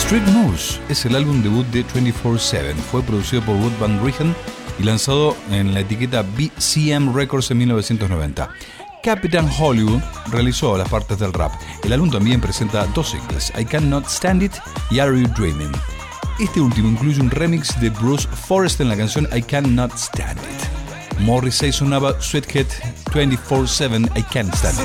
Street Moves es el álbum debut de 24/7. Fue producido por Ruth Van Rijn y lanzado en la etiqueta BCM Records en 1990. Captain Hollywood realizó las partes del rap. El álbum también presenta dos singles, I Cannot Stand It y Are You Dreaming. Este último incluye un remix de Bruce Forrest en la canción I Cannot Stand It. Morrissey sonaba Sweathead 24/7 I Can't Stand It.